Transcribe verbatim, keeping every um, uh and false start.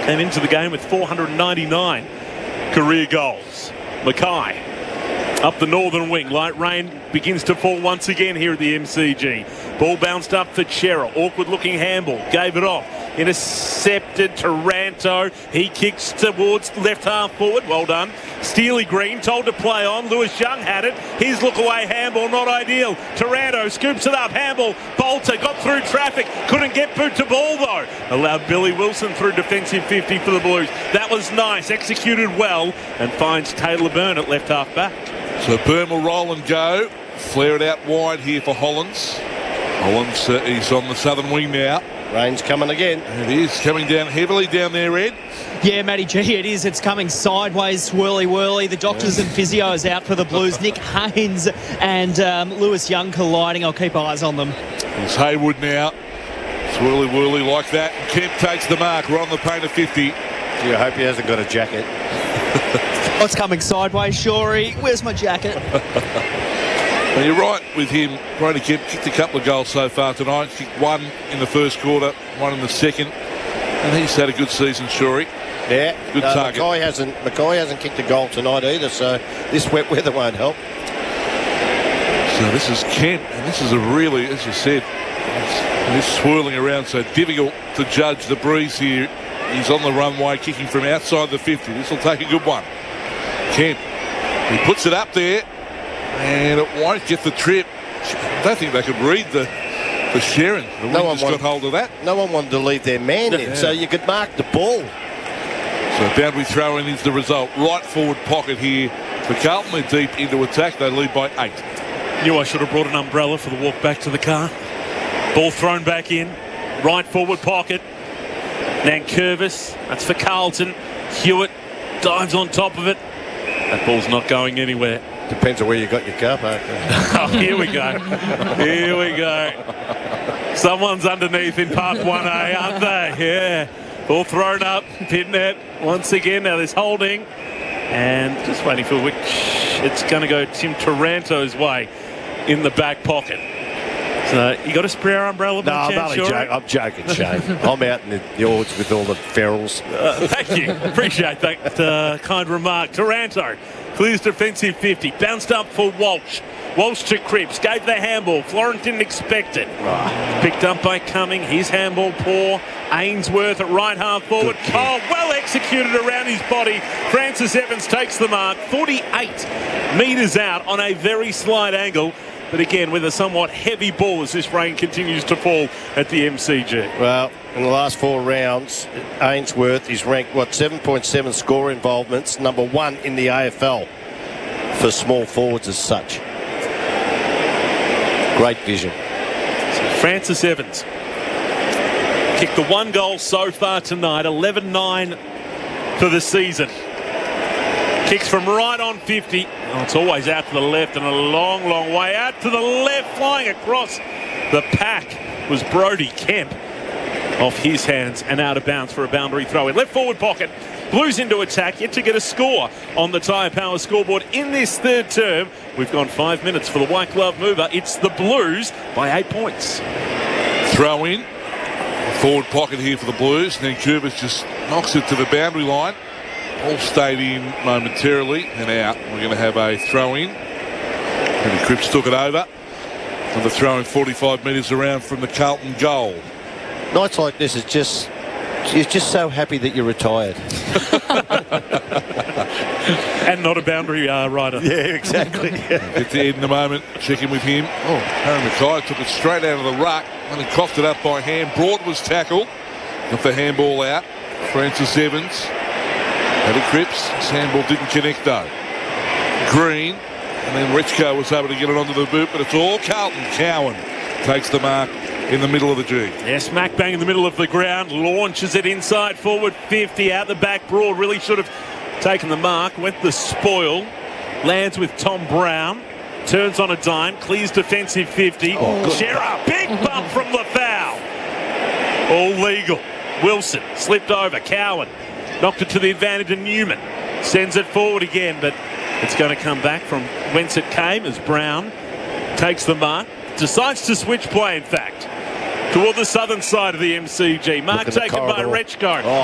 came into the game with four hundred ninety-nine career goals. Mackay up the northern wing. Light rain begins to fall once again here at the M C G. Ball bounced up for Chera. Awkward looking handball. Gave it off. Intercepted Taranto. He kicks towards left half forward. Well done. Steely Green told to play on. Lewis Young had it. His look away handball not ideal. Taranto scoops it up. Handball. Bolter got through traffic. Couldn't get boot to ball though. Allowed Billy Wilson through defensive fifty for the Blues. That was nice. Executed well and finds Taylor Byrne at left half back. So Byrne will roll and go. Flare it out wide here for Hollands. Hollands uh, is on the southern wing now. Rain's coming again. It is coming down heavily down there, Ed. Yeah, Matty G, it is. It's coming sideways, swirly whirly. The doctors and physios out for the Blues. Nick Haynes and um, Lewis Young colliding. I'll keep eyes on them. It's Haywood now. Swirly whirly like that. And Kemp takes the mark. We're on the paint of fifty. Gee, I hope he hasn't got a jacket. What's coming sideways, Shorey? Where's my jacket? Well, you're right with him. Brody Kemp kicked a couple of goals so far tonight. Kicked one in the first quarter, one in the second. And he's had a good season, Shorey. Yeah. Good no, target. Mackay hasn't, Mackay hasn't kicked a goal tonight either, so this wet weather won't help. So this is Kemp, and this is a really, as you said, this swirling around, so difficult to judge the breeze here. He's on the runway, kicking from outside the fifty. This will take a good one. Kemp, he puts it up there, and it won't get the trip. I don't think they could read the, the Sharon. The no wind one just wanted, got hold of that. No one wanted to leave their man in, Yeah. so you could mark the ball. So boundary throw in is the result. Right forward pocket here for Carlton. They're deep into attack. They lead by eight. Knew I should have brought an umbrella for the walk back to the car. Ball thrown back in. Right forward pocket. Nankervis. That's for Carlton. Hewitt dives on top of it. That ball's not going anywhere. Depends on where you got your car parked. Oh, here we go. Here we go. Someone's underneath in part one A, aren't they? Yeah. Ball thrown up. Pin net once again. Now there's holding. And just waiting for which it's going to go Tim Taranto's way in the back pocket. So you got a spare umbrella? No, I'm chance, only Shorey? joking. I'm joking, Shane. I'm out in the yards with all the ferals. Uh, thank you. Appreciate that uh, kind remark. Taranto clears defensive fifty. Bounced up for Walsh. Walsh to Cripps. Gave the handball. Florent didn't expect it. Right. Picked up by Cumming. His handball poor. Ainsworth at right half forward. Oh, well executed around his body. Francis Evans takes the mark. forty-eight metres out on a very slight angle. But again, with a somewhat heavy ball as this rain continues to fall at the M C G. Well, in the last four rounds, Ainsworth is ranked, what, seven point seven score involvements, number one in the A F L for small forwards as such. Great vision. So Francis Evans kicked the one goal so far tonight, eleven nine for the season. Kicks from right on fifty. Oh, it's always out to the left and a long, long way out to the left. Flying across the pack was Brody Kemp. Off his hands and out of bounds for a boundary throw in. Left forward pocket. Blues into attack. Yet to get a score on the Tyre Power scoreboard in this third term. We've gone five minutes for the white glove mover. It's the Blues by eight points. Throw in. Forward pocket here for the Blues. Then Nankervis just knocks it to the boundary line. All stayed in momentarily and out. We're going to have a throw in. And the Cripps took it over. And the throw in forty-five metres around from the Carlton goal. Nights like this is just, you're just so happy that you're retired. And not a boundary uh, rider. Yeah, exactly. Get to Ed in a moment. Check in with him. Oh, Harry Mackay took it straight out of the ruck. And he coughed it up by hand. Broad was tackled. Got the handball out. Francis Evans. Had a Cripps. His handball didn't connect though. Green. And then Richko was able to get it onto the boot. But it's all Carlton. Cowan takes the mark in the middle of the G. Yeah, smack bang in the middle of the ground. Launches it inside forward fifty. Out the back. Broad really should have taken the mark. Went the spoil. Lands with Tom Brown. Turns on a dime. Clears defensive fifty. Oh, Chera, big bump from the foul. All legal. Wilson slipped over. Cowan knocked it to the advantage of Newman. Sends it forward again, but it's going to come back from whence it came as Brown takes the mark. Decides to switch play, in fact, toward the southern side of the M C G. Mark taken by Rechko.